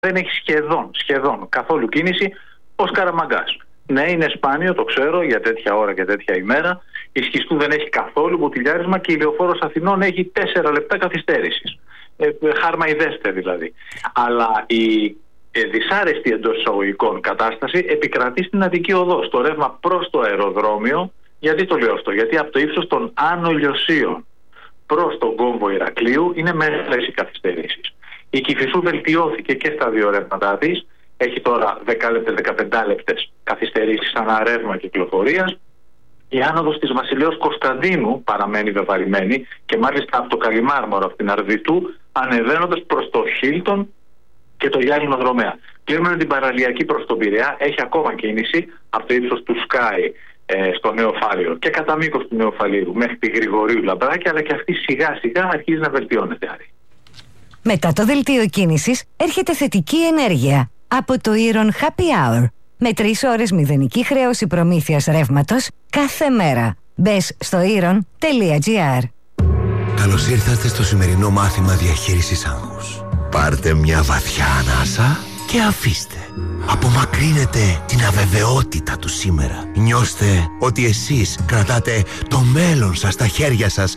δεν έχει σχεδόν καθόλου κίνηση ως Καραμαγκάς. Ναι, είναι σπάνιο, το ξέρω, για τέτοια ώρα και τέτοια ημέρα. Η Σχιστού δεν έχει καθόλου μποτιλιάρισμα και η Λεωφόρος Αθηνών έχει 4 λεπτά καθυστέρησης. Χάρμα η δεύτερη δηλαδή. Αλλά η δυσάρεστη εντός εισαγωγικών κατάσταση επικρατεί στην Αττική Οδό, στο ρεύμα προς το αεροδρόμιο. Γιατί το λέω αυτό? Γιατί από το ύψος των Άνω Λιωσίων προς τον κόμβο Ηρακλείου είναι μεγάλες οι καθυστερήσεις. Η Κηφισού βελτιώθηκε και στα δύο ρεύματά της. Έχει τώρα 10-15 λεπτές καθυστερήσεις ανά ρεύμα κυκλοφορίας. Η άνοδος της Βασιλέως Κωνσταντίνου παραμένει βεβαρημένη και μάλιστα από το Καλιμάρμαρο, από την Αρδιτού, ανεβαίνοντας προς το Χίλτον και το Γιάννηνο Δρομέα. Κλείνουμε την παραλιακή προς τον Πειραιά, έχει ακόμα κίνηση από το ύψος του Σκάι στο Νεοφάλιρο και κατά μήκος του Νεοφαλήρου μέχρι τη Γρηγορίου Λαμπράκη, αλλά και αυτή σιγά σιγά αρχίζει να βελτιώνεται. Μετά το δελτίο κίνησης έρχεται θετική ενέργεια από το Iron Happy Hour με 3 ώρες μηδενική χρέωση προμήθειας ρεύματος κάθε μέρα. Μπες στο iron.gr. Καλώς ήρθατε στο σημερινό μάθημα διαχείρισης άγχους. Πάρτε μια βαθιά ανάσα και αφήστε. Απομακρύνετε την αβεβαιότητα του σήμερα. Νιώστε ότι εσείς κρατάτε το μέλλον σας στα χέρια σας.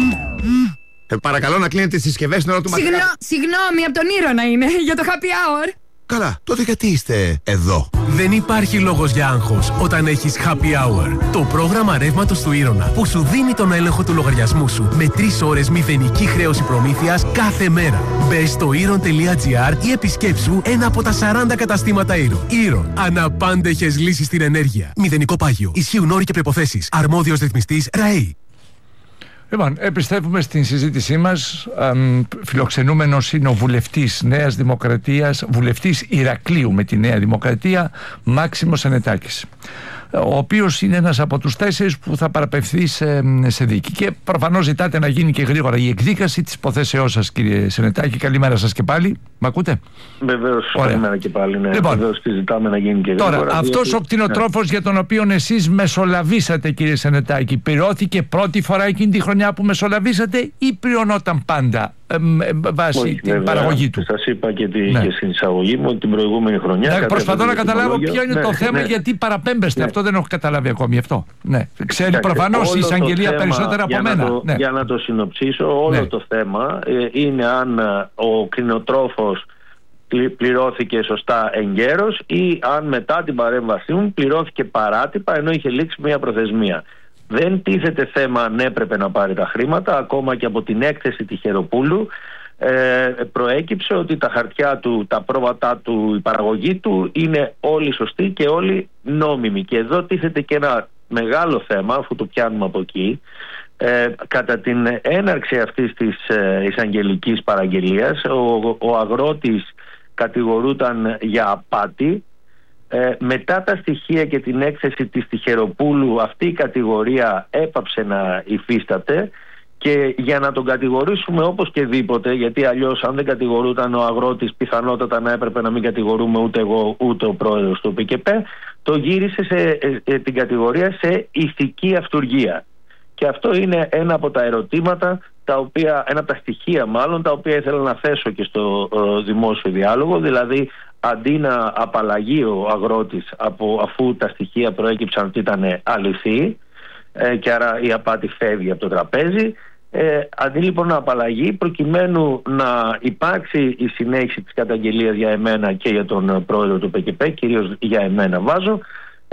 Παρακαλώ να κλείνετε τις συσκευές στην ώρα του μαθήματος. Συγγνώμη, από τον Ήρωνα είναι, για το happy hour. Καλά, τότε γιατί είστε εδώ? Δεν υπάρχει λόγος για άγχος όταν έχεις happy hour. Το πρόγραμμα ρεύματος του Ήρωνα που σου δίνει τον έλεγχο του λογαριασμού σου με 3 ώρες μηδενική χρέωση προμήθειας κάθε μέρα. Μπες στο iron.gr ή επισκέψου ένα από τα 40 καταστήματα Iron. Iron. Αναπάντεχες λύσεις στην ενέργεια. Μηδενικό πάγιο. Ισχύουν όροι και προϋποθέσεις. Αρμόδιος ρυθμιστής ΡΑΕΗ. Λοιπόν, επιστρέφουμε στην συζήτησή μας. Φιλοξενούμενος είναι ο βουλευτής Νέας Δημοκρατίας, βουλευτής Ηρακλείου με τη Νέα Δημοκρατία, Μάξιμος Σενετάκης, ο οποίος είναι ένας από τους 4 που θα παραπευθεί σε δίκη. Και προφανώς ζητάτε να γίνει και γρήγορα η εκδίκαση της υποθέσεώς σας, κύριε Σενετάκη. Καλημέρα σας και πάλι. Μ' ακούτε? Βεβαίως, καλημέρα και πάλι. Ναι. Λοιπόν, βεβαίως και ζητάμε να γίνει και γρήγορα. Τώρα, αυτός ο κτηνοτρόφος για τον οποίο εσείς μεσολαβήσατε, κύριε Σενετάκη, πληρώθηκε πρώτη φορά εκείνη τη χρονιά που μεσολαβήσατε ή πληρωνόταν πάντα βάσει την βέβαια, παραγωγή του? Σας είπα και στην εισαγωγή μου ότι την προηγούμενη χρονιά. Προσπαθώ να καταλάβω ποιο είναι το θέμα, γιατί παραπέμπεστε. Αυτό δεν έχω καταλάβει ακόμη αυτό. Ναι. Ξέρει προφανώς η εισαγγελία περισσότερα από μένα. Για να το συνοψίσω, όλο το θέμα είναι αν ο κτηνοτρόφος πληρώθηκε σωστά εγκαίρως ή αν μετά την παρέμβασή μου πληρώθηκε παράτυπα ενώ είχε λήξει μια προθεσμία. Δεν τίθεται θέμα αν έπρεπε να πάρει τα χρήματα. Ακόμα και από την έκθεση Τυχεροπούλου προέκυψε ότι τα χαρτιά του, τα πρόβατά του, η παραγωγή του είναι όλοι σωστοί και όλοι νόμιμοι. Και εδώ τίθεται και ένα μεγάλο θέμα, αφού το πιάνουμε από εκεί. Κατά την έναρξη αυτής της εισαγγελικής παραγγελίας, ο αγρότης κατηγορούταν για απάτη. Μετά τα στοιχεία και την έκθεση της Τυχεροπούλου αυτή η κατηγορία έπαψε να υφίσταται και για να τον κατηγορήσουμε όπως και δίποτε, γιατί αλλιώς αν δεν κατηγορούταν ο αγρότης πιθανότατα να έπρεπε να μην κατηγορούμε ούτε εγώ ούτε ο πρόεδρος του ΠΚΠ, το γύρισε την κατηγορία σε ηθική αυτουργία. Και αυτό είναι ένα από τα ερωτήματα, ένα από τα στοιχεία μάλλον, τα οποία ήθελα να θέσω και στο δημόσιο διάλογο, δηλαδή αντί να απαλλαγεί ο αγρότης αφού τα στοιχεία προέκυψαν ότι ήταν αληθή και άρα η απάτη φεύγει από το τραπέζι, αντί λοιπόν να απαλλαγεί, προκειμένου να υπάρξει η συνέχιση της καταγγελίας για εμένα και για τον πρόεδρο του ΠΚΠ, κυρίως για εμένα βάζω,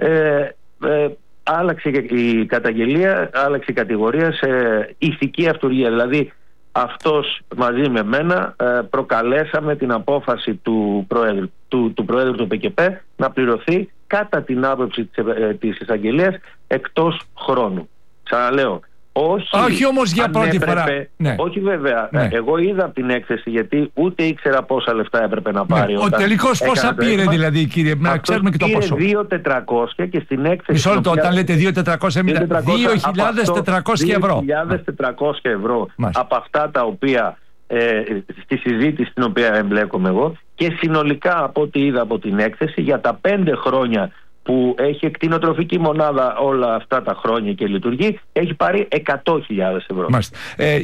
άλλαξε η καταγγελία, άλλαξε η κατηγορία σε ηθική αυτουργία. Δηλαδή αυτός μαζί με μένα προκαλέσαμε την απόφαση του Προέδρου του ΠΚΠ να πληρωθεί κατά την άποψη της εισαγγελίας εκτός χρόνου. Ξαναλέω, όχι όμως για πρώτη φορά. Ναι. Όχι βέβαια. Ναι. Εγώ είδα από την έκθεση, γιατί ούτε ήξερα πόσα λεφτά έπρεπε να πάρει. Ναι. Ο τελικός πόσα πήρε δηλαδή, κύριε? Να ξέρουμε και το ποσό. Πήρε 2.400 και στην έκθεση... Μισό λεπτό, όταν λέτε 2.400 2.400 ευρώ. 2.400 ευρώ από αυτά τα οποία στη συζήτηση στην οποία εμπλέκομαι εγώ, και συνολικά από ό,τι είδα από την έκθεση για τα 5 χρόνια που έχει εκτινοτροφική μονάδα όλα αυτά τα χρόνια και λειτουργεί, έχει πάρει 100.000 ευρώ. Μάλιστα.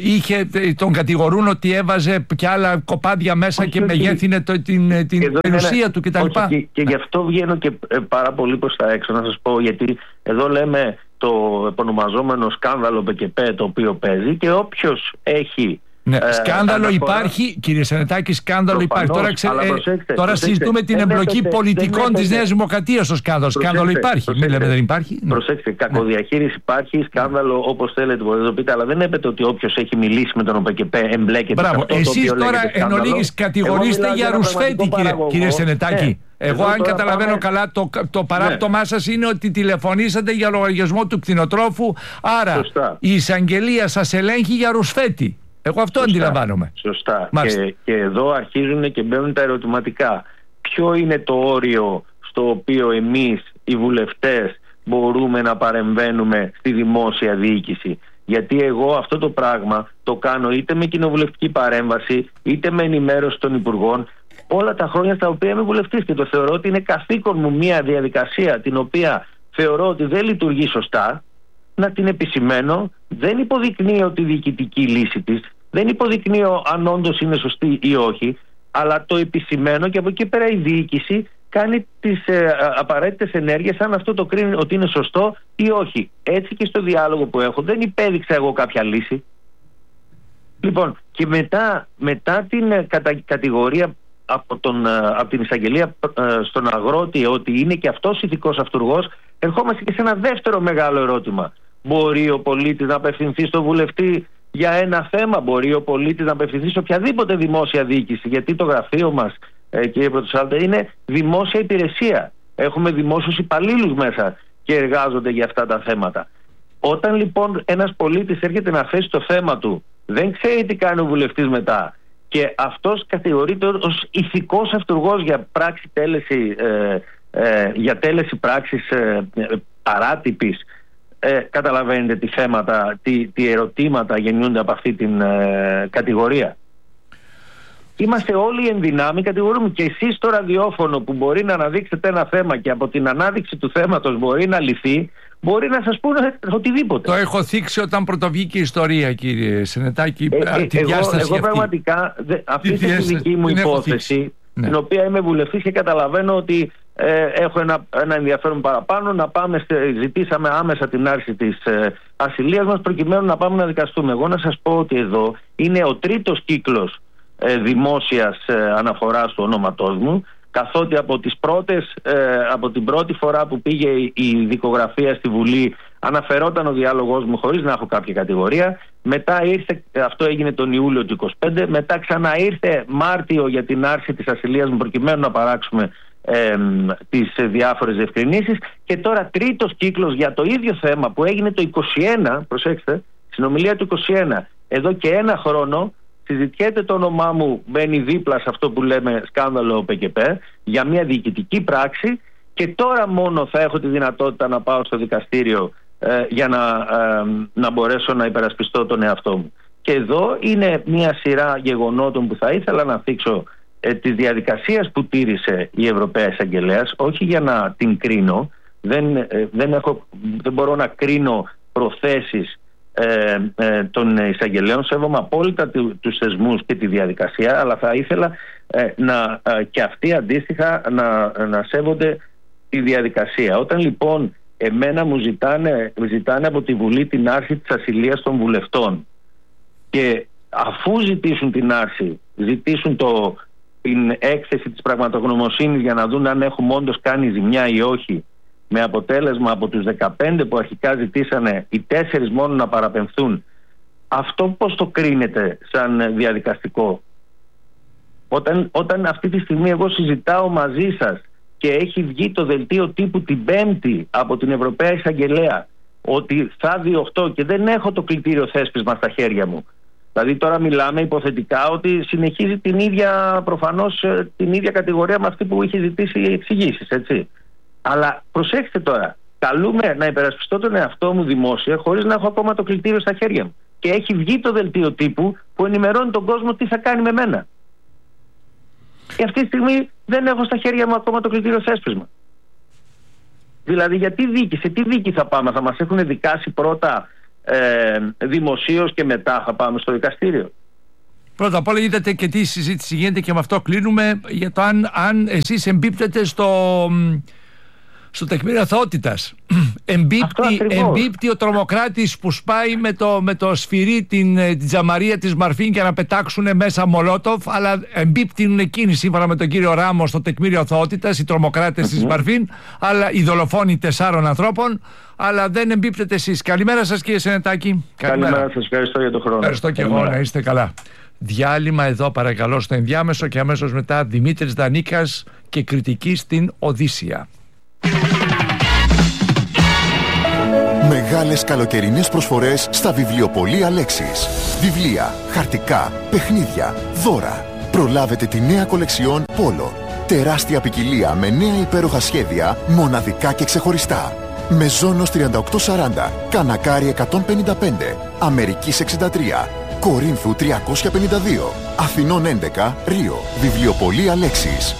Τον κατηγορούν ότι έβαζε και άλλα κοπάδια μέσα και μεγέθυνε την περιουσία του κτλ. Και γι' αυτό βγαίνω και πάρα πολύ προς τα έξω να σας πω, γιατί εδώ λέμε το επωνομαζόμενο σκάνδαλο ΠΚΠ το οποίο παίζει, και όποιος έχει... Ναι, σκάνδαλο υπάρχει, κύριε Σενετάκη, σκάνδαλο υπάρχει. Τώρα συζητούμε την εμπλοκή πολιτικών της Νέας Δημοκρατίας στο σκάνδαλο. Σκάνδαλο υπάρχει. Μην λέμε δεν υπάρχει. Προσέξτε, κακοδιαχείριση υπάρχει, σκάνδαλο όπως θέλετε μπορείτε να το πείτε, αλλά δεν έπεται ότι όποιος έχει μιλήσει με τον ΟΠΚΠ εμπλέκεται. Μπράβο, εσείς τώρα εν ολίγης κατηγορείστε για ρουσφέτη, κύριε Σενετάκη. Εγώ, αν καταλαβαίνω καλά, το παράπτωμά σας είναι ότι τηλεφωνήσατε για λογαριασμό του κτηνοτρόφου. Άρα η εισαγγελία σας ελέγχει για ρουσφέτη. Εγώ αυτό αντιλαμβάνομαι. Σωστά. Και εδώ αρχίζουν και μπαίνουν τα ερωτηματικά. Ποιο είναι το όριο στο οποίο εμείς οι βουλευτές μπορούμε να παρεμβαίνουμε στη δημόσια διοίκηση? Γιατί εγώ αυτό το πράγμα το κάνω είτε με κοινοβουλευτική παρέμβαση, είτε με ενημέρωση των υπουργών, όλα τα χρόνια στα οποία είμαι βουλευτής, και το θεωρώ ότι είναι καθήκον μου μια διαδικασία την οποία θεωρώ ότι δεν λειτουργεί σωστά, να την επισημαίνω. Δεν υποδεικνύω τη διοικητική λύση της, δεν υποδεικνύω αν όντως είναι σωστή ή όχι, αλλά το επισημαίνω, και από εκεί πέρα η διοίκηση κάνει τις απαραίτητες ενέργειες αν αυτό το κρίνει ότι είναι σωστό ή όχι. Έτσι και στο διάλογο που έχω δεν υπέδειξα εγώ κάποια λύση. Λοιπόν, και μετά την κατηγορία από την εισαγγελία στον αγρότη ότι είναι και αυτός ηθικός αυτουργός, ερχόμαστε και σε ένα δεύτερο μεγάλο ερώτημα. Μπορεί ο πολίτης να απευθυνθεί στο βουλευτή για ένα θέμα? Μπορεί ο πολίτης να απευθυνθεί σε οποιαδήποτε δημόσια διοίκηση? Γιατί το γραφείο μας, κύριε Πρωτοσάλτε, είναι δημόσια υπηρεσία. Έχουμε δημόσιους υπαλλήλους μέσα και εργάζονται για αυτά τα θέματα. Όταν λοιπόν ένας πολίτης έρχεται να θέσει το θέμα του, δεν ξέρει τι κάνει ο βουλευτής μετά, και αυτός κατηγορείται ως ηθικός αυτουργός για πράξη τέλεση, για τέλεση πράξης παράτυπης, καταλαβαίνετε τι θέματα, τι ερωτήματα γεννιούνται από αυτή την κατηγορία. Είμαστε όλοι εν δυνάμει, κατηγορούμε. Και εσείς στο ραδιόφωνο που μπορεί να αναδείξετε ένα θέμα και από την ανάδειξη του θέματος μπορεί να λυθεί, μπορεί να σας πούνε οτιδήποτε. Το έχω θίξει όταν πρωτοβγήκε η ιστορία, κύριε Σενετάκη. Εγώ πραγματικά αυτή τη δική μου υπόθεση, την οποία είμαι βουλευτής και καταλαβαίνω ότι έχω ένα ενδιαφέρον παραπάνω, να πάμε, ζητήσαμε άμεσα την άρση της ασυλίας μας προκειμένου να πάμε να δικαστούμε. Εγώ να σας πω ότι εδώ είναι ο τρίτος κύκλος δημόσιας αναφοράς του ονόματός μου, καθότι από την πρώτη φορά που πήγε η δικογραφία στη Βουλή αναφερόταν ο διάλογός μου χωρίς να έχω κάποια κατηγορία. Μετά ήρθε, αυτό έγινε τον Ιούλιο του 2025, μετά ξανά ήρθε Μάρτιο για την άρση της ασυλίας μου προκειμένου να παράξουμε τις διάφορες διευκρινήσεις, και τώρα τρίτος κύκλος για το ίδιο θέμα που έγινε το 21, προσέξτε, συνομιλία του 21, εδώ και ένα χρόνο συζητιέται το όνομά μου, μπαίνει δίπλα σε αυτό που λέμε σκάνδαλο ΠΚΠ για μια διοικητική πράξη, και τώρα μόνο θα έχω τη δυνατότητα να πάω στο δικαστήριο για να μπορέσω να υπερασπιστώ τον εαυτό μου. Και εδώ είναι μια σειρά γεγονότων που θα ήθελα να θίξω της διαδικασίας που τήρησε η Ευρωπαία Εισαγγελέας, όχι για να την κρίνω, δεν μπορώ να κρίνω προθέσεις των εισαγγελέων, σέβομαι απόλυτα τους θεσμούς και τη διαδικασία, αλλά θα ήθελα και αυτοί αντίστοιχα να σέβονται τη διαδικασία. Όταν λοιπόν εμένα μου ζητάνε από τη Βουλή την άρση της ασυλίας των βουλευτών, και αφού ζητήσουν την άρση, ζητήσουν την έκθεση της πραγματογνωμοσύνης για να δουν αν έχουμε όντως κάνει ζημιά ή όχι, με αποτέλεσμα από τους 15 που αρχικά ζητήσανε οι 4 μόνο να παραπεμφθούν, αυτό πώς το κρίνεται σαν διαδικαστικό? Όταν αυτή τη στιγμή εγώ συζητάω μαζί σας και έχει βγει το δελτίο τύπου την Πέμπτη από την Ευρωπαία Εισαγγελέα ότι θα διωχτώ και δεν έχω το κλητήριο θέσπισμα στα χέρια μου, δηλαδή τώρα μιλάμε υποθετικά ότι συνεχίζει την ίδια, προφανώς την ίδια κατηγορία με αυτή που είχε ζητήσει εξηγήσεις, έτσι. Αλλά προσέξτε τώρα, καλούμε να υπερασπιστώ τον εαυτό μου δημόσια χωρίς να έχω ακόμα το κλητήριο στα χέρια μου. Και έχει βγει το δελτίο τύπου που ενημερώνει τον κόσμο τι θα κάνει με μένα. Και αυτή τη στιγμή δεν έχω στα χέρια μου ακόμα το κλητήριο θέσπισμα. Δηλαδή γιατί δίκη, σε τι δίκη θα πάμε? Θα μας έχουν δικάσει πρώτα δημοσίως και μετά θα πάμε στο δικαστήριο? Πρώτα απ' όλα είδατε και τι συζήτηση γίνεται, και με αυτό κλείνουμε, για το αν εσείς εμπίπτετε στο τεκμήριο αθωότητας. Εμπίπτει ο τρομοκράτης που σπάει με το σφυρί την τζαμαρία της Μαρφίν για να πετάξουν μέσα Μολότοφ, αλλά εμπίπτουν εκείνοι σύμφωνα με τον κύριο Ράμο στο τεκμήριο αθωότητας, οι τρομοκράτες της Μαρφίν, αλλά οι δολοφόνοι 4 ανθρώπων, αλλά δεν εμπίπτετε εσείς. Καλημέρα σας, κύριε Σενετάκη. Καλημέρα σας, ευχαριστώ για τον χρόνο. Ευχαριστώ και εγώ, να είστε καλά. Διάλειμμα εδώ παρακαλώ στο ενδιάμεσο, και αμέσως μετά Δημήτρης Δανίκας και κριτική στην Οδύσσια. Μεγάλες καλοκαιρινές προσφορές στα βιβλιοπωλεία Λέξης. Βιβλία, χαρτικά, παιχνίδια, δώρα. Προλάβετε τη νέα κολεξιόν Πόλο. Τεράστια ποικιλία με νέα υπέροχα σχέδια, μοναδικά και ξεχωριστά. Μεζόνος 3840, Κανακάρι 155, Αμερικής 63, Κορίνθου 352, Αθηνών 11, Ρίο. Βιβλιοπωλεία Λέξης.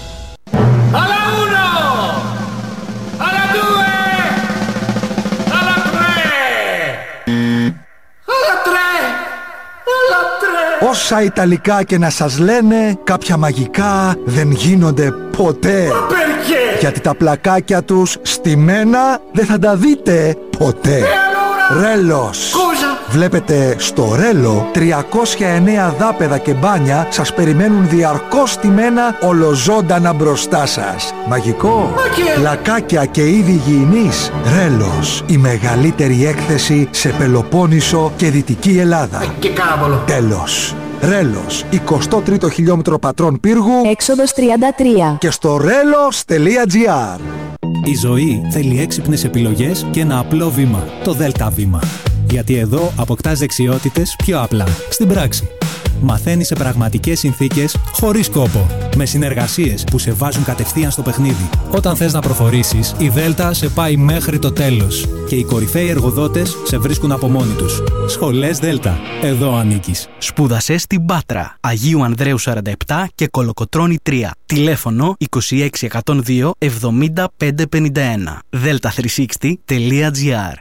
Όσα Ιταλικά και να σας λένε, κάποια μαγικά δεν γίνονται ποτέ. Γιατί τα πλακάκια τους στημένα δεν θα τα δείτε ποτέ. Ρέλος. Βλέπετε, στο Ρέλο 309 δάπεδα και μπάνια σας περιμένουν διαρκώς στημένα ολοζώντανα μπροστά σας. Μαγικό. Πλακάκια και είδη υγιεινής. Ρέλος, η μεγαλύτερη έκθεση σε Πελοπόννησο και Δυτική Ελλάδα. Τέλος. Ρέλος, 23ο χιλιόμετρο Πατρών Πύργου, έξοδος 33. και στο relos.gr. Η ζωή θέλει έξυπνες επιλογές και ένα απλό βήμα, το ΔΕΛΤΑ βήμα. Γιατί εδώ αποκτάς δεξιότητες πιο απλά, στην πράξη. Μαθαίνεις σε πραγματικές συνθήκες, χωρίς κόπο. Με συνεργασίες που σε βάζουν κατευθείαν στο παιχνίδι. Όταν θες να προχωρήσεις, η ΔΕΛΤΑ σε πάει μέχρι το τέλος. Και οι κορυφαίοι εργοδότες σε βρίσκουν από μόνοι τους. Σχολές ΔΕΛΤΑ. Εδώ ανήκεις. Σπούδασε στην Πάτρα, Αγίου Ανδρέου 47 και Κολοκοτρώνη 3. Τηλέφωνο 26 102 70 551. delta360.gr.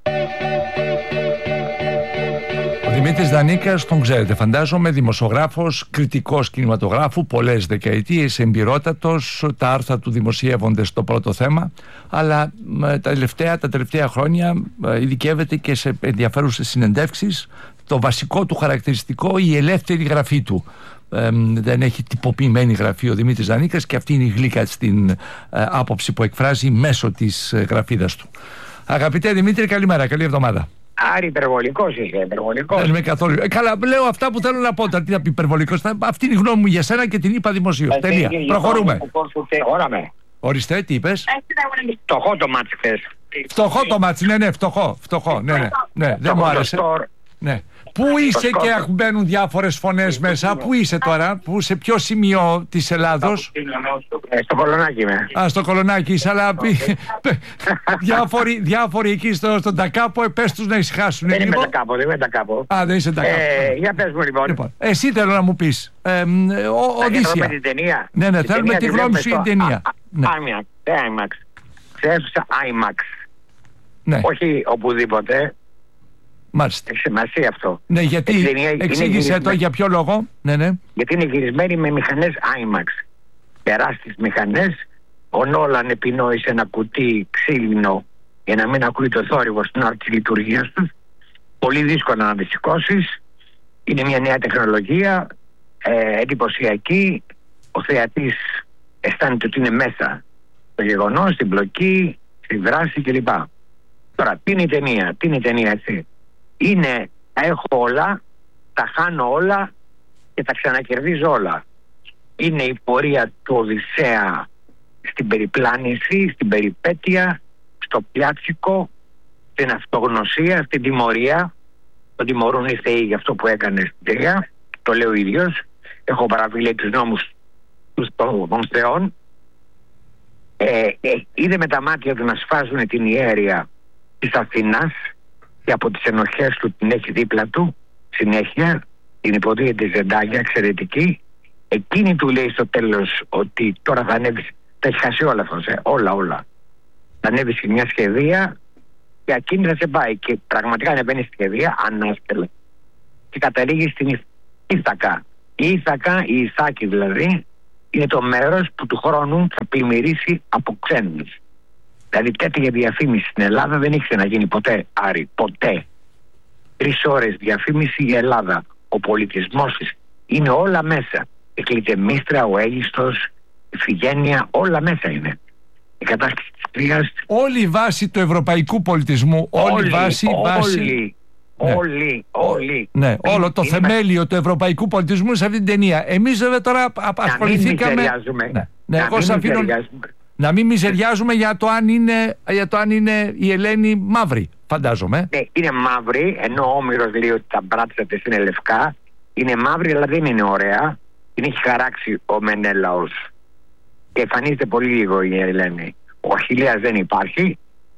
Δημήτρης Δανίκας τον ξέρετε, φαντάζομαι, δημοσιογράφος, κριτικός κινηματογράφου, πολλές δεκαετίες, εμπειρότατος. Τα άρθρα του δημοσιεύονται στο Πρώτο Θέμα, αλλά τα τελευταία χρόνια ειδικεύεται και σε ενδιαφέρουσες συνεντεύξεις. Το βασικό του χαρακτηριστικό, η ελεύθερη γραφή του. Δεν έχει τυποποιημένη γραφή ο Δημήτρης Δανίκας, και αυτή είναι η γλύκα στην άποψη που εκφράζει μέσω της γραφίδας του. Αγαπητέ Δημήτρη, καλημέρα, καλή εβδομάδα. Άρη, υπερβολικός είσαι, υπερβολικός. Δεν είμαι καθόλου. Καλά, λέω αυτά που θέλω να πω. Τι να πει υπερβολικός? Αυτή είναι η γνώμη μου για σένα και την είπα δημοσίως. Τελεία. Προχωρούμε. Ορίστε, τι είπες? Φτωχό το μάτς χθες. Φτωχό το μάτς, ναι, φτωχό. Ναι, δεν μου άρεσε. Ναι. Πού είσαι και μπαίνουν διάφορες φωνές μέσα? Πού είσαι τώρα? Σε ποιο σημείο της Ελλάδος? Στο Κολονάκι είμαι. Στο Κολονάκι είσαι, αλλά διάφοροι εκεί στον Τακάπο, πες τους να ησυχάσουν. Δεν είμαι Τακάπο, δεν είμαι Τακάπο. Δεν είσαι Τακάπο. Για πες μου λοιπόν. Εσύ θέλω να μου πεις. Οδύσσια. Θέλουμε την ταινία. Ναι, θέλουμε τη γνώμη σου για την ταινία. IMAX. Ξέφυσα IMAX. Όχι οπουδήποτε. Μάλιστα. Έχει σημασία αυτό. Ναι, γιατί? Εξήγησε το, για ποιο λόγο? Ναι. Γιατί είναι γυρισμένη με μηχανές IMAX. Τεράστιες μηχανές. Ο Νόλαν επινόησε ένα κουτί ξύλινο για να μην ακούει το θόρυβο στην ώρα της λειτουργίας του. Πολύ δύσκολο να τη σηκώσεις. Είναι μια νέα τεχνολογία, εντυπωσιακή. Ο θεατής αισθάνεται ότι είναι μέσα στο γεγονός, στην πλοκή, στη δράση κλπ. Τώρα, τι είναι η ταινία, έτσι? Είναι, τα έχω όλα, τα χάνω όλα και τα ξανακερδίζω όλα. Είναι η πορεία του Οδυσσέα στην περιπλάνηση, στην περιπέτεια, στο πιάτσικο, στην αυτογνωσία, στην τιμωρία. Τον τιμωρούν οι θεοί για αυτό που έκανε στην ταινία. Το λέω ο ίδιος. Έχω παραβεί τους νόμους των θεών. Είδε με τα μάτια του να σφάζουν την ιέρια της Αθηνάς και από τις ενοχές του την έχει δίπλα του συνέχεια, την υποδίεται ζεντάγια εξαιρετική. Εκείνη του λέει στο τέλος ότι τώρα θα ανέβει, τα έχει χάσει όλα αυτός, όλα. Θα ανέβει σε μια σχεδία και εκείνη θα σε πάει. Και πραγματικά ανεβαίνει στη σχεδία, ανάσκελα. Και καταλήγει στην Ήθακα. Η Ήθακα, η Ιθάκη δηλαδή, είναι το μέρος που του χρόνου θα πλημμυρίσει από ξένους. Δηλαδή τέτοια διαφήμιση στην Ελλάδα δεν έχει ξαναγίνει ποτέ, Άρη, ποτέ. 3 ώρες διαφήμιση η Ελλάδα. Ο πολιτισμός της είναι όλα μέσα. Η Κλειτεμίστρα, ο Αίγιστος, η Φιγένεια, όλα μέσα είναι. Η κατάσκηση της Τρίας. Όλη η βάση του ευρωπαϊκού πολιτισμού. Όλη. Ναι, όλο το θεμέλιο του ευρωπαϊκού πολιτισμού σε αυτή την ταινία. Εμείς βέβαια τώρα ασχοληθήκαμε. Να μην μιζεριάζουμε για το αν είναι η Ελένη μαύρη, φαντάζομαι. Ναι, είναι μαύρη, ενώ ο Όμηρος λέει ότι τα μπράτσα της είναι λευκά. Είναι μαύρη, αλλά δεν είναι ωραία. Την έχει χαράξει ο Μενέλαος. Και εμφανίζεται πολύ λίγο η Ελένη. Ο Αχιλλέας δεν υπάρχει.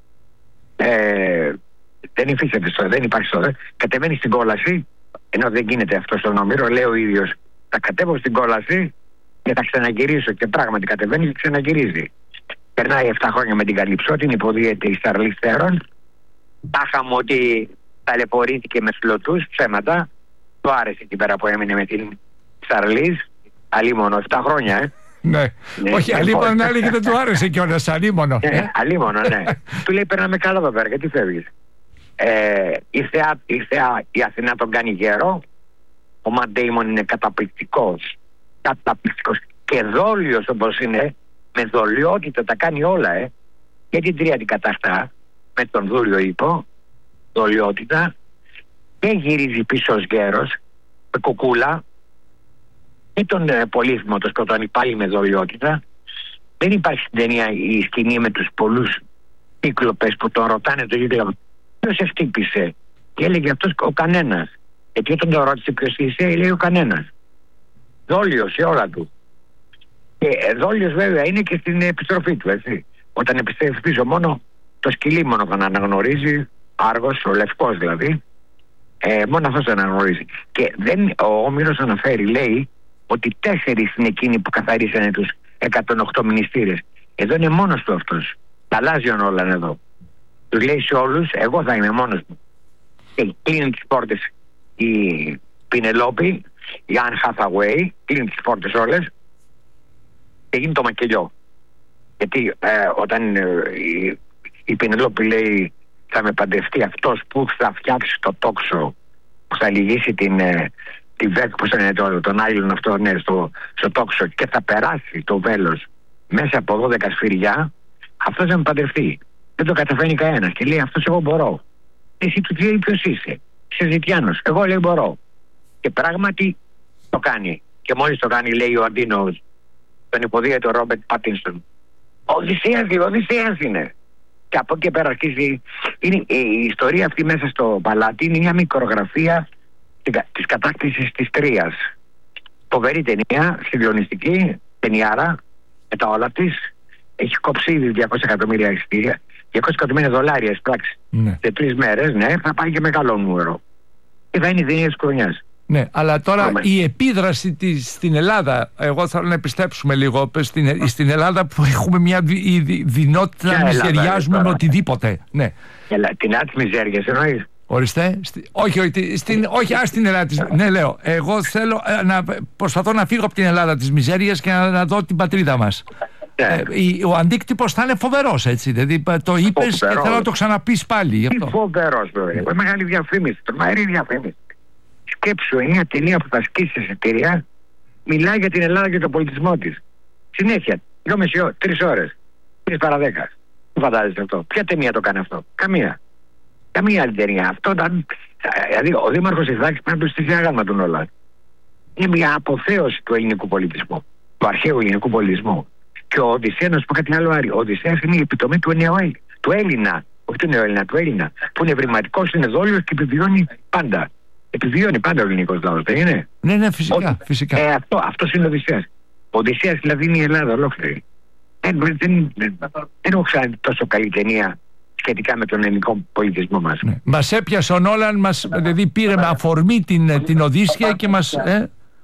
Δεν υφίσταται, δεν υπάρχει στο. Κατεβαίνει στην κόλαση, ενώ δεν γίνεται αυτό στον Όμηρο. Λέει ο ίδιος, θα κατέβω στην κόλαση και θα ξαναγυρίσω. Και πράγματι κατεβαίνει και ξαναγυρίζει. Περνάει 7 χρόνια με την Καλυψώτη, υποδίεται η Σταρλής Θέρων. Τάχαμε ότι ταλαιπωρήθηκε με σλωτούς, ψέματα. Του άρεσε εκεί πέρα που έμεινε με την Σταρλής. Αλίμονο, 7 χρόνια, Ναι. Όχι, αλίμονο να έλεγε δεν του άρεσε κιόλας, αλίμονο. Αλίμονο, ναι. Του λέει περνάμε καλά εδώ πέρα, γιατί φεύγεις. Η Αθηνά τον κάνει γέρο. Ο Ματ Ντέιμον είναι καταπληκτικός. Και δόλιος όπως είναι, με δολιότητα τα κάνει όλα. Και την Τρία την καταχτά με τον Δούλιο Ίππο, δολιότητα, και γυρίζει πίσω ως γέρος με κουκούλα, ή τον Πολύθυμο το σκοτώνει πάλι με δολιότητα. Δεν υπάρχει στην ταινία η σκηνή με τους πολλούς κύκλοπες που τον ρωτάνε το γύλο, ποιος σε χτύπησε? Και έλεγε αυτός ο κανένας. Γιατί όταν τον ρώτησε ποιος είσαι, λέει ο κανένας. Δόλιος σε όλα του. Και δόλιος βέβαια είναι και στην επιστροφή του, έτσι. Όταν επιστρέφει πίσω, μόνο το σκυλί μόνο τον αναγνωρίζει, Άργος, ο λευκός δηλαδή, μόνο αυτός τον αναγνωρίζει. Και ο Όμηρος αναφέρει, λέει, ότι 4 είναι εκείνοι που καθαρίσανε τους 108 μνηστήρες. Εδώ είναι μόνος του αυτός. Τα αλλάζουν όλα εδώ. Τους λέει σε όλους, εγώ θα είμαι μόνος μου. Και κλείνει τις πόρτες η Πινελόπη, η Anne Hathaway, κλείνει τις πόρτες όλες και γίνει το μακελιό. Γιατί όταν η Πινελόπη λέει θα με παντρευτεί αυτός που θα φτιάξει το τόξο, που θα λυγίσει τη ΒΕΚ, που είναι τον Άιλον αυτό, ναι, στο τόξο, και θα περάσει το βέλος μέσα από 12 σφυριά, αυτός θα με παντρευτεί. Δεν το καταφέρνει κανένας και λέει αυτός εγώ μπορώ. Εσύ του λέει ποιος είσαι? Είσαι Ζητιάνος. Εγώ λέει μπορώ. Και πράγματι το κάνει. Και μόλις το κάνει, λέει ο Αντίνος, τον υποδίαιτο Ρόμπερτ Πάτινσον, Οδυσσέας είναι. Και από εκεί πέρα αρχίζει. Η ιστορία αυτή μέσα στο παλάτι είναι μια μικρογραφία της κατάκτησης της Τρίας. Φοβερή ταινία, συγκλονιστική ταινιάρα, με τα όλα της. Έχει κόψει ήδη 200 εκατομμύρια εισιτήρια, 200 εκατομμύρια δολάρια εισπράξει. Ναι. Σε 3 μέρες, ναι, θα πάει και μεγάλο νούμερο. Και θα είναι η ταινία της χρονιάς. Ναι, αλλά τώρα η επίδραση στην Ελλάδα, εγώ θέλω να επιστρέψουμε λίγο στην Ελλάδα που έχουμε μια δυνότητα να μιζεριάζουμε με οτιδήποτε. Ναι. Την άλλη της μιζέριας εννοείς? Ορίστε. Όχι, στην Ελλάδα της. Ναι, λέω. Εγώ θέλω προσπαθώ να φύγω από την Ελλάδα της μιζέριας και να δω την πατρίδα μας. Ο αντίκτυπος θα είναι φοβερός, έτσι. Δηλαδή το είπες και θέλω να το ξαναπείς πάλι. Φοβερός, βέβαια. Μεγάλη διαφήμιση, τρομερή διαφήμιση. Σκέψου, μια ταινία που θα σκίσει εισιτήρια, μιλάει για την Ελλάδα και τον πολιτισμό της. Συνέχεια, 3 ώρες, 3 παρά 10. Δεν φαντάζεσαι αυτό? Ποια ταινία το κάνει αυτό? Καμία άλλη ταινία. Αυτό ήταν. Δηλαδή, ο Δήμαρχος Ιθάκης πρέπει να του στήσει αγάλμα του όλα. Είναι μια αποθέωση του ελληνικού πολιτισμού, του αρχαίου ελληνικού πολιτισμού. Και ο Οδυσσέας, να σου πω κάτι άλλο, Άρη. Ο Οδυσσέας είναι η επιτομή του Έλληνα. Όχι του νεοέλληνα, του Έλληνα. Που είναι ευρηματικός, είναι δόλιος και επιβιώνει πάντα. Επιβιώνει πάντα ο ελληνικός λαός, δεν είναι? Ναι, φυσικά. Αυτός είναι ο Οδυσσέας. Ο Οδυσσέας δηλαδή είναι η Ελλάδα ολόκληρη. Δεν έχω ξαναδεί τόσο καλή ταινία σχετικά με τον ελληνικό πολιτισμό μας. Ναι. Μας έπιασε ο Νόλαν, δηλαδή πήρε με αφορμή την Οδύσσια και μας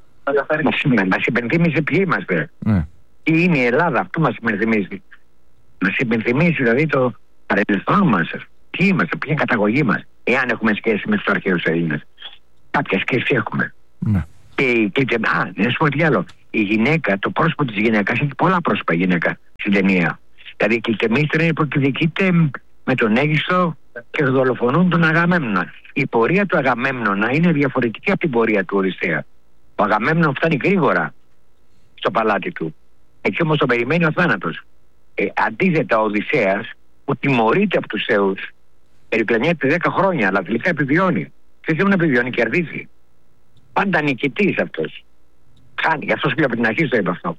υπενθύμισε ποιοι είμαστε. Ναι. Τι είναι η Ελλάδα, αυτό μας υπενθυμίζει. μας υπενθυμίσει δηλαδή το παρελθόν μας. Τι είμαστε, ποια είναι η καταγωγή μας, εάν έχουμε σχέση με τους αρχαίους Έλληνες. Κάποια σχέση έχουμε. Ναι. Και να σου πω τι άλλο. Η γυναίκα, το πρόσωπο της γυναίκας έχει πολλά πρόσωπα γυναίκα στην ταινία. Δηλαδή η Κλητεμίστρα είναι που εκδικείται με τον Αίγιστο και δολοφονούν τον Αγαμέμνονα. Η πορεία του Αγαμέμνονα είναι διαφορετική από την πορεία του Οδυσσέα. Ο Αγαμέμνον φτάνει γρήγορα στο παλάτι του. Εκεί όμως τον περιμένει ο θάνατος. Αντίθετα ο Οδυσσέας που τιμωρείται από τους Θεούς, περιπλανιέται 10 χρόνια, αλλά τελικά επιβιώνει. Και δεν επιβιώνει, κερδίζει. Πάντα νικητής αυτός. Χάνει, γι' αυτό από την αρχή το είπα αυτό.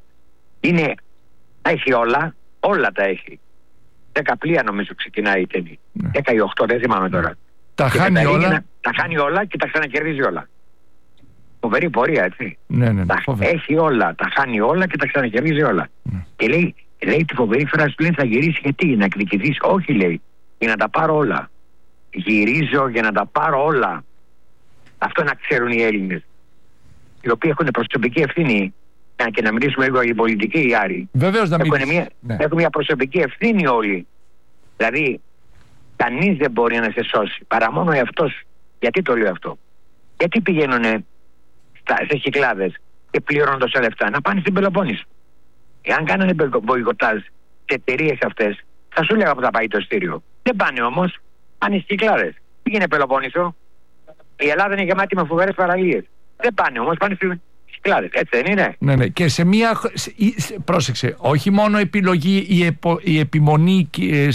Τα έχει όλα τα έχει. 10 πλοία νομίζω ξεκινάει η ταινία. 10 ή 8, δεν θυμάμαι τώρα. Τα χάνει όλα. Τα χάνει όλα και τα ξανακερδίζει όλα. Φοβερή πορεία, έτσι. Ναι, έχει όλα, τα χάνει όλα και τα ξανακερδίζει όλα. Και λέει τη φοβερή φράση του, λέει θα γυρίσει γιατί, για να εκδικηθείς? Όχι, λέει, για να τα πάρω όλα. Γυρίζω για να τα πάρω όλα. Αυτό να ξέρουν οι Έλληνες, οι οποίοι έχουν προσωπική ευθύνη. Και να μιλήσουμε λίγο για πολιτική, οι Άροι. Βεβαίως να έχουν μια προσωπική ευθύνη όλοι. Δηλαδή, κανείς δεν μπορεί να σε σώσει παρά μόνο εαυτός. Γιατί το λέω αυτό? Γιατί πηγαίνουν σε Κυκλάδες και πληρώνουν τόσα λεφτά? Να πάνε στην Πελοπόννησο. Εάν κάνανε μποϊκοτάζ σε εταιρείες αυτές, θα σου λέγα που θα πάει το ειστήριο. Δεν πάνε όμως, πάνε στις Κυκλάδες. Πήγαινε Πελοπόννησο. Η Ελλάδα είναι γεμάτη με φοβερές παραλίες. Δεν πάνε όμως, πάνε στην Κυκλάδες, έτσι δεν είναι? Ναι. Και σε μία. Πρόσεξε, όχι μόνο επιλογή, η επιμονή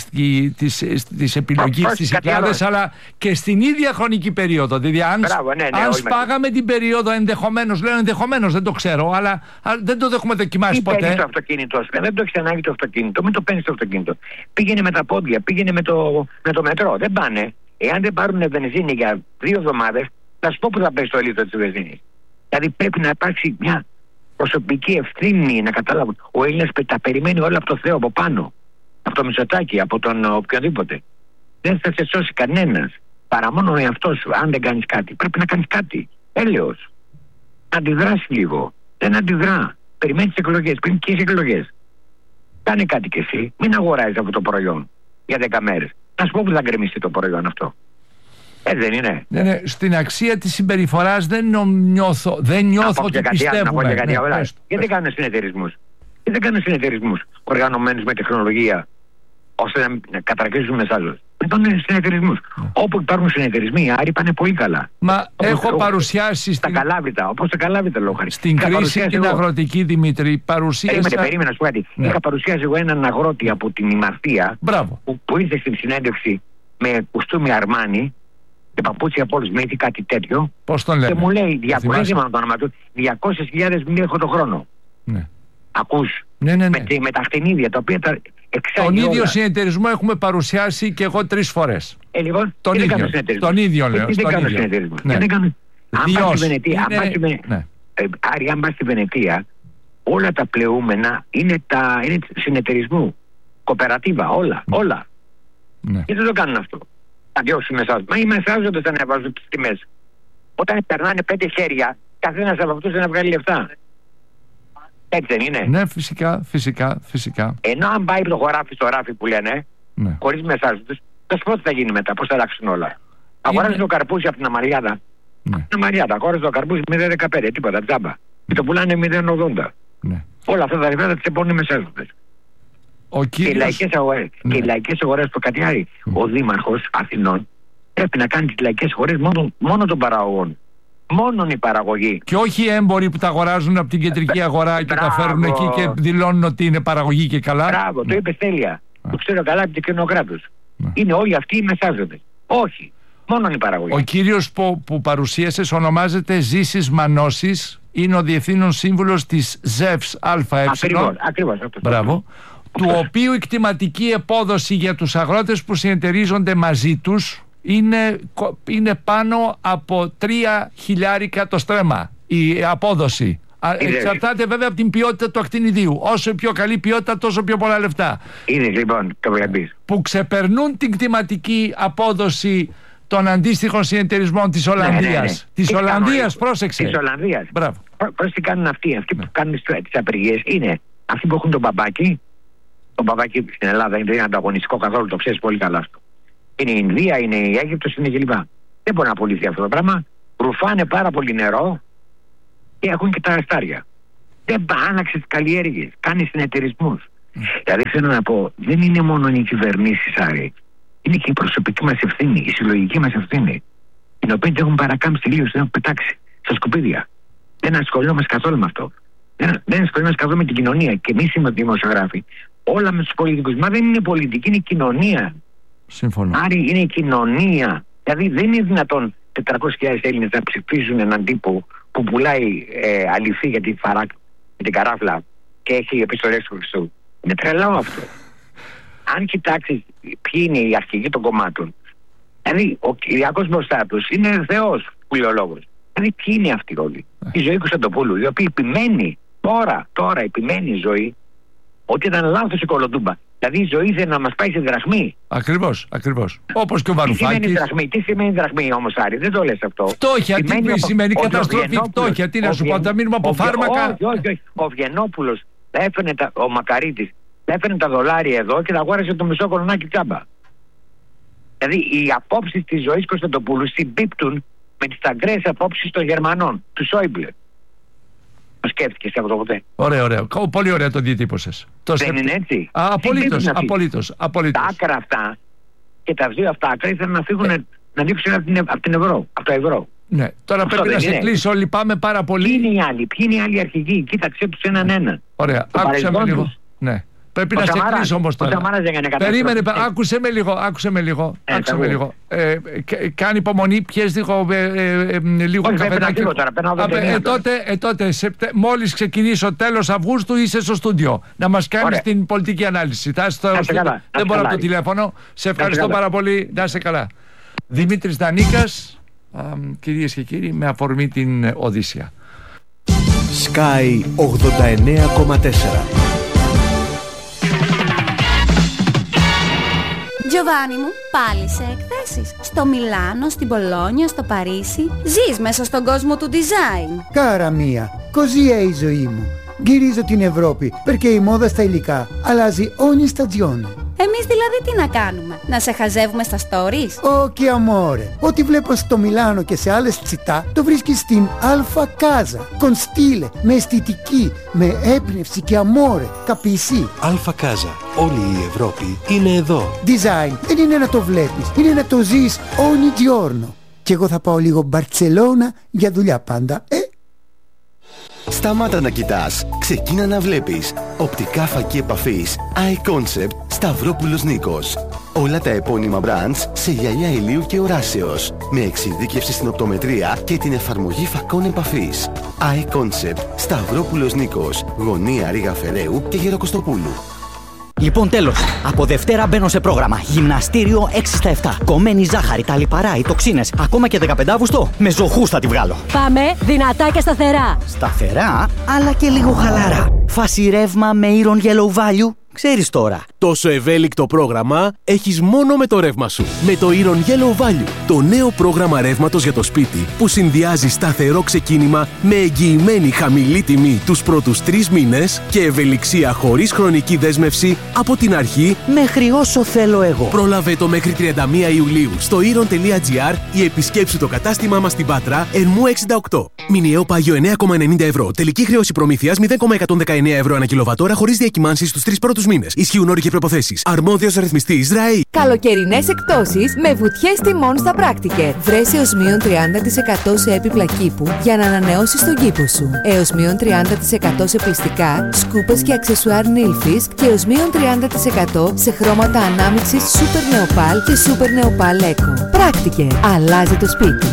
της επιλογής στις Κυκλάδες, αλλά και στην ίδια χρονική περίοδο. Δηλαδή, αν σπάγαμε την περίοδο ενδεχομένως, λέω ενδεχομένως, δεν το ξέρω, αλλά δεν το έχουμε δοκιμάσει ποτέ. Παίρνεις το αυτοκίνητο, δεν το έχεις ανάγκη το αυτοκίνητο, μην το παίρνεις το αυτοκίνητο. Πήγαινε με τα πόδια, πήγαινε με το μετρό. Δεν πάνε. Εάν δεν πάρουν βενζίνη για 2 εβδομάδες, θα σου πω που θα πέσει το λίτρο της βενζίνης. Δηλαδή πρέπει να υπάρξει μια προσωπική ευθύνη, να καταλάβουν. Ο Έλληνας τα περιμένει όλα από το Θεό, από πάνω. Από το Μητσοτάκη, από τον οποιοδήποτε. Δεν θα σε σώσει κανένας. Παρά μόνο ο εαυτός σου. Αν δεν κάνεις κάτι, πρέπει να κάνεις κάτι. Έλεος. Να αντιδράσει λίγο. Δεν αντιδρά. Περιμένει τις εκλογές. Πριν και τις εκλογές. Κάνε κάτι κι εσύ. Μην αγοράζεις αυτό το προϊόν για 10 μέρες. Να σου πω που θα γκρεμιστεί το προϊόν αυτό. Δεν είναι. Ναι, στην αξία της συμπεριφοράς δεν νιώθω ότι πιστεύουμε. Γιατί κάνουν συνεταιρισμούς οργανωμένους με τεχνολογία ώστε να καταρακίζουν μεσάζους? Δεν κάνουν συνεταιρισμούς. Όπου υπάρχουν συνεταιρισμοί, οι Άροι πάνε πολύ καλά. Μα έχω παρουσιάσει στα Καλάβρητα, όπως τα Καλάβρητα λόγω χάρη. Στην κρίση την αγροτική, Δημήτρη, παρουσίασα. Περίμενα, σου πω. Είχα παρουσιάσει εγώ έναν αγρότη από την Ημαρτία που ήρθε στην συνέντευξη με κουστούμι Αρμάνι και παπούτσια από όλους, με είχε κάτι τέτοιο. Πώς τον λέμε? Και μου λέει 200.000 μίλια έχω το χρόνο. Ναι. Ακούς? Ναι. Με τα χτενίδια τα οποία τα εξάγει. Τον ίδιο συνεταιρισμό έχουμε παρουσιάσει και εγώ 3 φορές. Λοιπόν, τον ίδιο λέω. Δεν κάνω συνεταιρισμό. Αν πας στη Βενετία, όλα τα πλεούμενα είναι συνεταιρισμού. Κοπερατίβα, όλα. Γιατί δεν το κάνουν αυτό? Να διώξουν μεσάζοντες. Μα οι μεσάζοντες θα ανεβάζουν τις τιμές. Όταν περνάνε 5 χέρια, καθένας από αυτούς να βγάλει λεφτά. Έτσι δεν είναι? Ναι, φυσικά. Ενώ αν πάει το χωράφι στο ράφι που λένε, χωρίς μεσάζοντες, θα σου πω τι θα γίνει μετά, πώς θα αλλάξουν όλα. Αγοράζει το καρπούζι από την Αμαριάδα. Την Αμαριάδα, αγοράζει το καρπούζι 0,15, τίποτα, τζάμπα. Και το πουλάνε 0,80. Όλα αυτά τα λεφτά θα τις επώνουν μεσάζοντες. Και οι λαϊκές αγορές στο Κατιάρι, ο Δήμαρχος Αθηνών πρέπει να κάνει τις λαϊκές αγορές μόνο των παραγωγών. Μόνον η παραγωγή. Και όχι οι έμποροι που τα αγοράζουν από την κεντρική αγορά και τα φέρνουν εκεί και δηλώνουν ότι είναι παραγωγή και καλά. Μπράβο, το είπε τέλεια. Το ξέρω καλά από το κοινό κράτος. Είναι όλοι αυτοί οι μεσάζοντες. Όχι. Μόνον η παραγωγή. Ο κύριος που παρουσίασες ονομάζεται Ζήσης Μανώσης. Είναι ο διευθύνων σύμβουλος της ΖΕΦΣ ΑΕ. Ακριβώς. Μπράβο. Του οποίου η κτηματική επόδοση για τους αγρότες που συνεταιρίζονται μαζί τους είναι πάνω από 3.000 το στρέμμα η απόδοση. Εξαρτάται βέβαια από την ποιότητα του ακτινιδίου. Όσο πιο καλή ποιότητα, τόσο πιο πολλά λεφτά. Είναι λοιπόν, το βλέπεις. Που ξεπερνούν την κτηματική απόδοση των αντίστοιχων συνεταιρισμών της Ολλανδίας. Της Ολλανδίας, πρόσεξε. Της Ολλανδίας. Μπράβο. Πώς τι κάνουν αυτοί που κάνουν τις απεργίες? Είναι αυτοί που έχουν τον μπαμπάκι τον Παπακή στην Ελλάδα είναι ανταγωνιστικό καθόλου, το ξέρεις πολύ καλά αυτό. Είναι η Ινδία, είναι η Αίγυπτος, είναι κλπ. Δεν μπορεί να πουληθεί αυτό το πράγμα. Ρουφάνε πάρα πολύ νερό και έχουν και τα αστάρια. Δεν άλλαξε τις καλλιέργειες, κάνει συνεταιρισμούς. Δηλαδή θέλω να πω, δεν είναι μόνο οι κυβερνήσεις, Άρη. Είναι και η προσωπική μας ευθύνη, η συλλογική μας ευθύνη. Την οποία την έχουν παρακάμψει τελείως, την έχουν πετάξει στα σκουπίδια. Δεν ασχολούμαστε καθόλου με αυτό. Δεν ασχολούμαστε καθόλου με την κοινωνία. Και εμείς είμαστε δημοσιογράφοι. Όλα με τους πολιτικούς. Μα δεν είναι πολιτική, είναι η κοινωνία. Σύμφωνο. Άρη, είναι η κοινωνία. Δηλαδή δεν είναι δυνατόν 400.000 Έλληνες να ψηφίζουν έναν τύπο που πουλάει αληθή για την καράφλα και έχει επιστολές του Χριστού. Είναι τρελό αυτό. Αν κοιτάξεις ποιοι είναι οι αρχηγοί των κομμάτων, δηλαδή ο Κυριάκος μπροστά τους είναι Θεός που λέει ο λόγος. Δηλαδή ποιοι είναι αυτοί όλοι? Η Ζωή Κωνσταντοπούλου, η οποία επιμένει τώρα επιμένει η Ζωή ότι ήταν λάθος η Κολοτούμπα. Δηλαδή η Ζωή ήθελε να μας πάει σε δραχμή. Ακριβώς. Όπως και ο Βαρουφάκης. Τι σημαίνει δραχμή όμως, Άρη? Δεν το λες αυτό. Φτώχεια, τι σημαίνει καταστροφή, φτώχεια? Τι να σου πω, θα μείνουμε από φάρμακα? Όχι. Ο Βιενόπουλος ο Μακαρίτης έφερε τα δολάρια εδώ και τα αγόρασε το μισό κολονάκι τσάμπα. Δηλαδή οι απόψεις της Ζωής Κωνσταντοπούλου συμπίπτουν με τις ταγκρές απόψεις των Γερμανών, του Σόιμπλε. Το σκέφτηκες αυτό ποτέ? Ωραία. Πολύ ωραία το διατύπωσες. Δεν είναι έτσι? Απολύτως. Τα άκρα αυτά και τα δύο αυτά άκρα ήθελαν να φύγουν να δείξουν από το ευρώ. Ναι, τώρα αυτό πρέπει να σε κλείσω. Λυπάμαι πάρα πολύ. Ποιοι είναι οι άλλοι αρχηγοί? Κοίταξε τους έναν. Ωραία, άκουσε με λίγο. Ναι. Πρέπει να σε κλείσω όμως τώρα. Περίμενε, άκουσε με λίγο. Κάνει υπομονή, πιες λίγο καφεδάκι. Τότε, μόλις ξεκινήσω τέλος Αυγούστου είσαι στο στούντιο να μας κάνεις την πολιτική ανάλυση. Δεν μπορώ από το τηλέφωνο. Σε ευχαριστώ πάρα πολύ. Να είσαι καλά. Δημήτρης Δανίκας, κυρίες και κύριοι, με αφορμή την Οδύσσεια. Sky 89,4. Giovanni μου, πάλι σε εκθέσεις? Στο Μιλάνο, στην Πολόνια, στο Παρίσι? Ζεις μέσα στον κόσμο του design? Κάρα μία, così è η ζωή μου. Γυρίζω την Ευρώπη, perché η μόδα στα υλικά αλλάζει ogni stagione. Εμείς δηλαδή τι να κάνουμε? Να σε χαζεύουμε στα stories? Όχι amore. Ό,τι βλέπω στο Μιλάνο και σε άλλες τσιτά το βρίσκεις στην Alfa Casa. Con stile, με αισθητική, με έμπνευση και amore. Capisci? Alfa Casa. Όλη η Ευρώπη είναι εδώ. Design δεν είναι να το βλέπεις, είναι να το ζεις ogni giorno. Και εγώ θα πάω λίγο Μπαρτσελώνα για δουλειά πάντα, Σταμάτα να κοιτάς, ξεκίνα να βλέπεις. Οπτικά φακή επαφής iConcept Σταυρόπουλος Νίκος. Όλα τα επώνυμα brands σε γυαλιά ηλίου και οράσεως. Με εξειδίκευση στην οπτομετρία και την εφαρμογή φακών επαφής. iConcept Σταυρόπουλος Νίκος. Γωνία Ρήγα Φεραίου και Γεροκοστοπούλου. Λοιπόν, τέλος. Από Δευτέρα μπαίνω σε πρόγραμμα. Γυμναστήριο 6 στα 7. Κομμένη ζάχαρη, τα λιπαρά, οι τοξίνες. Ακόμα και 15 Αύγουστο με ζωχούς θα τη βγάλω. Πάμε δυνατά και σταθερά. Σταθερά, αλλά και λίγο χαλαρά. Φάση ρεύμα με Iron Yellow Value. Ξέρεις τώρα. Τόσο ευέλικτο πρόγραμμα έχεις μόνο με το ρεύμα σου. Με το Iron Yellow Value, το νέο πρόγραμμα ρεύματος για το σπίτι που συνδυάζει σταθερό ξεκίνημα με εγγυημένη χαμηλή τιμή τους πρώτους 3 μήνες και ευελιξία χωρίς χρονική δέσμευση από την αρχή μέχρι όσο θέλω εγώ. Πρόλαβε το μέχρι 31 Ιουλίου στο iron.gr ή επισκέψου το κατάστημά μας στην Πάτρα, Ερμού 68. Μηνιαίο πάγιο 9,90 ευρώ. Τελική χρέωση προμήθειας 0,119 ευρώ ανά κιλοβατόρα χωρίς διακυμάνσεις στους 3 πρώτους μήνες. Ισχύουν όροι και προϋποθέσεις. Αρμόδιος ρυθμιστής ΡΑΗ. Καλοκαιρινές εκπτώσεις με βουτιές τιμών στα Πράκτικερ. Βρες έως μείον 30% σε έπιπλα κήπου για να ανανεώσεις τον κήπο σου. Έως μείον 30% σε πλυστικά, σκούπες και αξεσουάρ Nilfisk και έως μείον 30% σε χρώματα ανάμειξης Super Neopal και Super Neopal Eco. Πράκτικερ. Αλλάζει το σπίτι.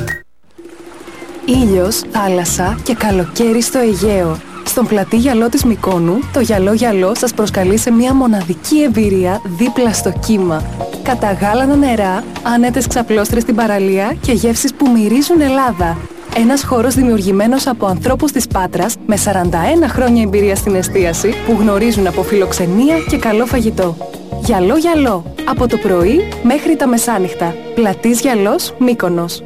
Ήλιος, θάλασσα και καλοκαίρι στο Αιγαίο. Στον πλατή γυαλό της Μυκόνου, το γυαλό σας προσκαλεί σε μια μοναδική εμπειρία δίπλα στο κύμα. Καταγάλανα νερά, άνετες ξαπλώστρες στην παραλία και γεύσεις που μυρίζουν Ελλάδα. Ένας χώρος δημιουργημένος από ανθρώπους της Πάτρας με 41 χρόνια εμπειρία στην εστίαση που γνωρίζουν από φιλοξενία και καλό φαγητό. Γυαλό, από το πρωί μέχρι τα μεσάνυχτα. Πλατής Γυαλός, Μύκονος.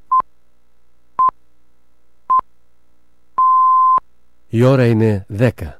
Η ώρα είναι 10.